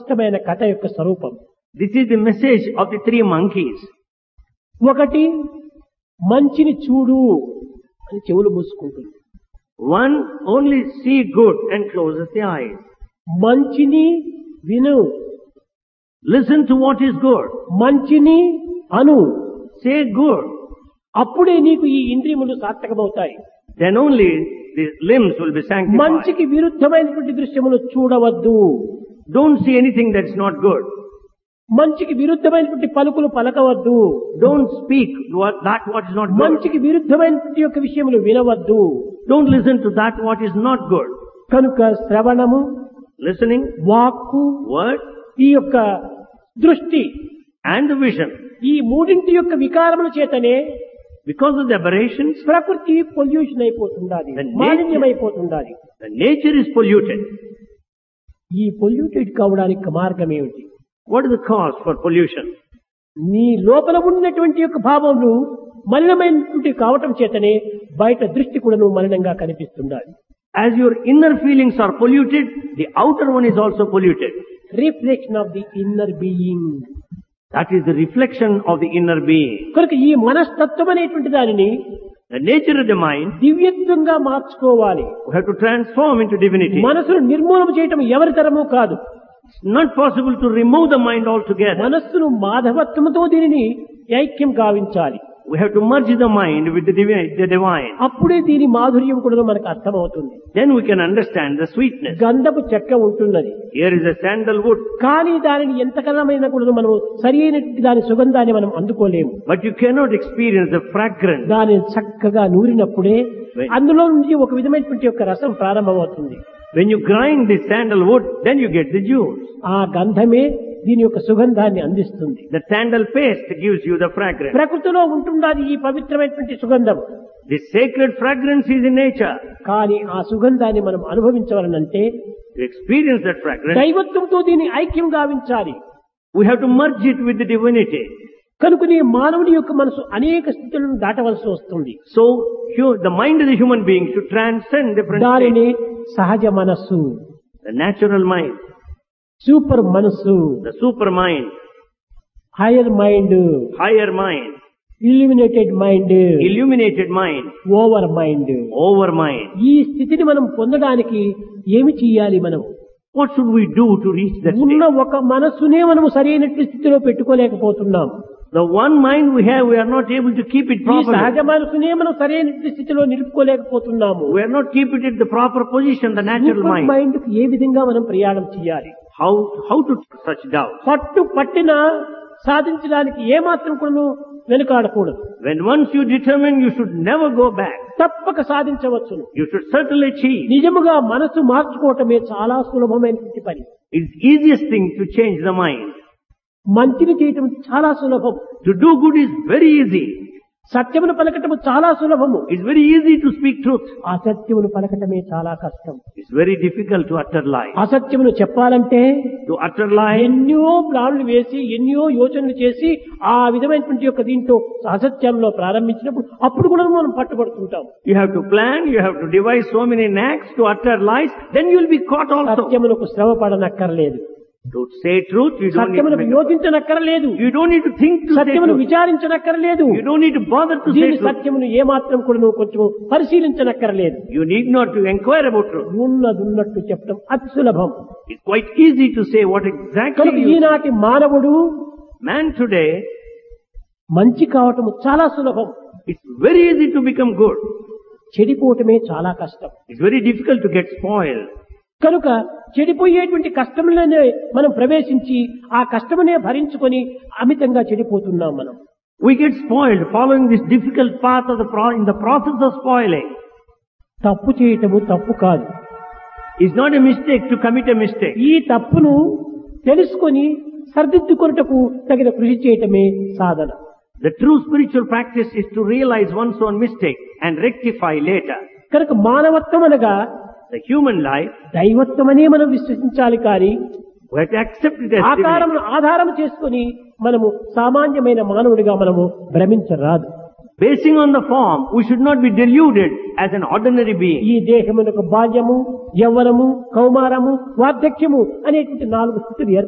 స్పష్టమైన కథ యొక్క స్వరూపం. This is the message of the three monkeys. ఒకటి మంచిని చూడు అని చెవులు మూసుకుంటుంది. One only see good and closes the eyes. మంచిని విను, Listen to what is good. మంచిని అను, Say good. అప్పుడే నీకు ఈ ఇంద్రియములు సార్థకమవుతాయి. Then only the limbs will be sanctified. మంచికి విరుద్ధమైనటువంటి దృశ్యములు చూడవద్దు. Don't see anything that's not good. మంచికి విరుద్ధమైనటువంటి పలుకులు పలకవద్దు. Don't speak that what is not good. మంచికి విరుద్ధమైనటువంటి యొక్క విషయములు వినవద్దు. Don't listen to that what is not good. కనుక శ్రవణము, Listening, వాక్కు, word, ఈ యొక్క దృష్టి, and the vision. ఈ మూడింటి యొక్క వికారముల చేతనే Because of the aberrations, ప్రకృతి pollution అయిపోతుండాలి, The nature- మాలిన్యమైపోతుండాలి. the nature is polluted. ఈ పొల్యూటెడ్ కావడానికి మార్గం ఏమిటి? What is the cause for pollution? నీ లోపల ఉన్నటువంటి యొక్క భావములు మలినమైనటువంటి కావటం చేతనే బయట దృష్టి కూడా మలినంగా కనిపిస్తుండాలి. As your inner feelings are polluted, the outer one is also polluted. Reflection of the inner being. That is the reflection of the inner being. కనుక ఈ మనస్తత్వం అనేటువంటి దానిని The nature of the mind, దివ్యత్వంగా మార్చుకోవాలి. we have to transform into divinity. మనసును నిర్మూలన చేయటం ఎవరి తరము కాదు. It's not possible to remove the mind altogether. మనస్సును మాధవత్వంతో దీనిని ఐక్యం గావించాలి. We have to merge the mind with the divine. అప్పుడే దీని మాధుర్యం కూడా మనకు అర్థమవుతుంది. Then we can understand the sweetness. గంధపు చెక్క ఉంటున్నది, Here is a sandalwood, కానీ దానిని ఎంతకాలమైనా కూడా మనం సరి అయినటువంటి దాని సుగంధాన్ని మనం అందుకోలేము. but you cannot experience the fragrance. దానిని చక్కగా నూరినప్పుడే అందులో నుంచి ఒక విధమైనటువంటి యొక్క రసం ప్రారంభమవుతుంది. When you grind the sandalwood, then you get the juice. ఆ గంధమే దీని యొక్క సుగంధాన్ని అందిస్తుంది. The sandal paste gives you the fragrance. ప్రకృతిలో ఉంటున్నది ఈ పవిత్రమైనటువంటి సుగంధం. The sacred fragrance is in nature. కానీ ఆ సుగంధాన్ని మనం అనుభవించవాలనంటే To experience that fragrance, దైవత్వంతో దీన్ని ఐక్యం గావించాలి. we have to merge it with the divinity. కనుకనే మానవుని యొక్క మనసు అనేక స్థితులను దాటవలసి వస్తుంది. So, the mind of the human being should transcend different దానిని states. సహజ మనస్సు, The natural mind, సూపర్ మనస్సు, the super mind, hire mind, higher mind, illuminated mind, illuminated mind, over mind. over mind. ఈ స్థితిని మనం పొందడానికి ఏమి చెయ్యాలి? మనం What should we do to reach that ఉన్న state? ఒక మనస్సునే మనము సరైనటువంటి స్థితిలో పెట్టుకోలేకపోతున్నాం. The one mind we have, we are not able to keep it ఈ సహజ properly. మనసునే మనం సరైనటువంటి స్థితిలో నిలుపుకోలేకపోతున్నాము. We are not keeping it the proper position, the natural super mind. Mind కు ఏ విధంగా మనం ప్రయాణం చేయాలి? How to such doubt? పట్టు పట్టిన సాధించడానికి ఏమాత్రం కూడా వెనుకాడకూడదు. When once you determine, you should never go back. తప్పక సాధించవచ్చును. You should certainly achieve. నిజముగా మనసు మార్చుకోవటమే చాలా సులభమైనటువంటి పని. It's the easiest thing to change the mind. మంచిని చేయటం చాలా సులభం. To do good is very easy. సత్యమును పలకటము చాలా సులభము. It's very easy to speak truth. అసత్యమును పలకటమే చాలా కష్టం. It's very difficult to utter lie. అసత్యమును చెప్పాలంటే To utter lie, ఎన్నో ప్లాన్లు వేసి ఎన్నో యోచనలు చేసి ఆ విధమైనటువంటి యొక్క దీంతో అసత్యంలో ప్రారంభించినప్పుడు అప్పుడు కూడా మనం పట్టుబడుతుంటాం. you have to plan, you have to devise so many acts to utter lies, then you will be caught also. సత్యమునకు శ్రమ పడనక్కర్లేదు, To say truth, you don't need to సత్యమునకు make, యోచించనక్కర్లేదు, you don't need to think to say సత్యమును truth. విచారించనక్కర్లేదు, You don't need to bother to say దీని truth. సత్యమును ఏమాత్రం కూడా నువ్వు కొంచెం పరిశీలించనక్కర్లేదు. You need not to inquire about truth. ఉన్నదున్నట్టు చెప్పడం అతి సులభం. It's quite easy to say what exactly కనుక you ఈనాటి మానవుడు man today, మంచి కావటం చాలా సులభం, it's very easy to become good. చెడిపోవటమే చాలా కష్టం. It's very difficult to get spoiled. కనుక చెడిపోయేటువంటి కష్టములనే మనం ప్రవేశించి ఆ కష్టమునే భరించుకొని అమితంగా చెడిపోతున్నాం మనం. We get spoiled following this difficult path of in the process of spoiling. తప్పు చేయటము తప్పు కాదు. It's not a mistake to commit a mistake. ఈ తప్పును తెలుసుకొని సరిదిద్దుకొనుటకు తగిన కృషి చేయటమే సాధన. The true spiritual practice is to realize one's own mistake and rectify later. కనుక మానవత్వం అనగా The human life, దైవత్వమనే మనం విశ్వసించాలి. కానీ we have to accept it as divinity. ఆకారమును ఆధారం చేసుకుని మనము సామాన్యమైన మానవుడిగా మనము భ్రమించరాదు. Basing on the form, we should not be deluded as an ordinary being. ఈ దేహమునకు బాల్యము, యవ్వనము, కౌమారము, వార్ధక్యము అనేటువంటి 4 స్థితులు